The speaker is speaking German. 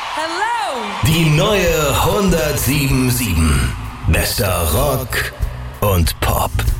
Hello! Die neue 107.7. Bester Rock und Pop.